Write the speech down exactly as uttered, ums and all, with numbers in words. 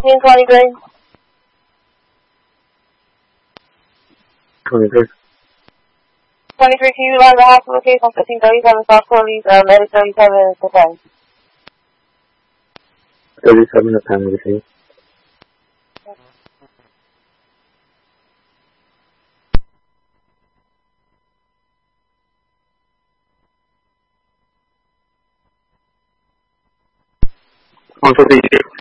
seventeen twenty-three. twenty-three. twenty-three, can you line the hospital case on fifteen thirty-seven South Corley, uh, medic thirty-seven to ten? thirty-seven to ten, receive. one fifty.